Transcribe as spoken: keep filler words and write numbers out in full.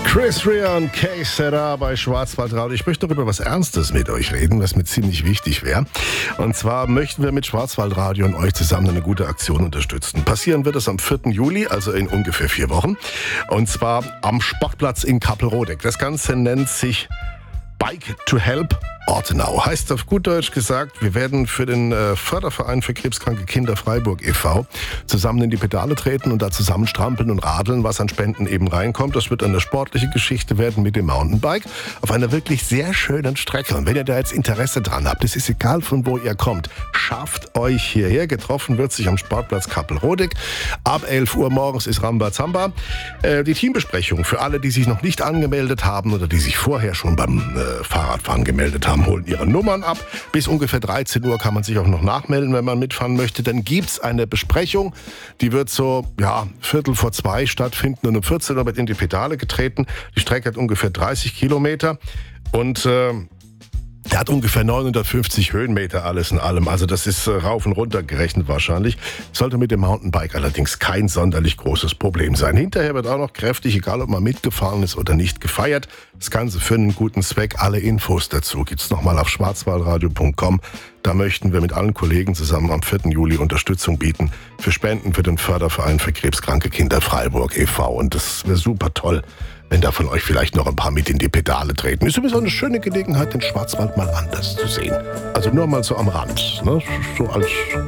Chris Rea und K-Setter bei Schwarzwaldradio. Ich möchte noch über was Ernstes mit euch reden, was mir ziemlich wichtig wäre. Und zwar möchten wir mit Schwarzwaldradio und euch zusammen eine gute Aktion unterstützen. Passieren wird es am vierten Juli, also in ungefähr vier Wochen. Und zwar am Sportplatz in Kappelrodeck. Das Ganze nennt sich Bike to Help Ortenau. Heißt auf gut Deutsch gesagt, wir werden für den äh, Förderverein für krebskranke Kinder Freiburg e V zusammen in die Pedale treten und da zusammen strampeln und radeln, was an Spenden eben reinkommt. Das wird eine sportliche Geschichte werden mit dem Mountainbike auf einer wirklich sehr schönen Strecke. Und wenn ihr da jetzt Interesse dran habt, es ist egal von wo ihr kommt, schafft euch hierher. Getroffen wird sich am Sportplatz Kappelrodeck. Ab elf Uhr morgens ist Rambazamba. Äh, die Teambesprechung für alle, die sich noch nicht angemeldet haben oder die sich vorher schon beim äh, Fahrradfahren gemeldet haben, holen ihre Nummern ab. Bis ungefähr dreizehn Uhr kann man sich auch noch nachmelden, wenn man mitfahren möchte. Dann gibt's eine Besprechung, die wird so, ja, Viertel vor zwei stattfinden und um vierzehn Uhr wird in die Pedale getreten. Die Strecke hat ungefähr dreißig Kilometer und äh, der hat ungefähr neunhundertfünfzig Höhenmeter alles in allem. Also das ist äh, rauf und runter gerechnet wahrscheinlich. Sollte mit dem Mountainbike allerdings kein sonderlich großes Problem sein. Hinterher wird auch noch kräftig, egal ob man mitgefahren ist oder nicht, gefeiert. Das Ganze für einen guten Zweck. Alle Infos dazu gibt's nochmal auf schwarzwaldradio punkt com. Da möchten wir mit allen Kollegen zusammen am vierten Juli Unterstützung bieten für Spenden für den Förderverein für krebskranke Kinder Freiburg e V. Und das wäre super toll, wenn da von euch vielleicht noch ein paar mit in die Pedale treten. Ist sowieso eine schöne Gelegenheit, den Schwarzwald mal anders zu sehen. Also nur mal so am Rand, ne? So als